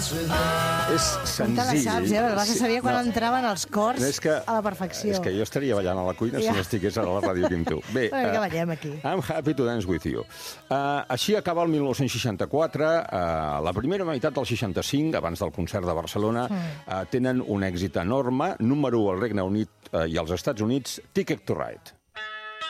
És Com te la senzill. saps, verdad que sabia quan entraven els cors a la perfecció. És que jo estaria ballant a la cuina si no estigués a la ràdio aquí amb tu. Bé, que ballem aquí. I'm happy to dance with you. Així acaba el 1964. La primera meitat del 65, abans del concert de Barcelona, tenen un èxit enorme. Número 1 al Regne Unit i als Estats Units, Ticket to Ride.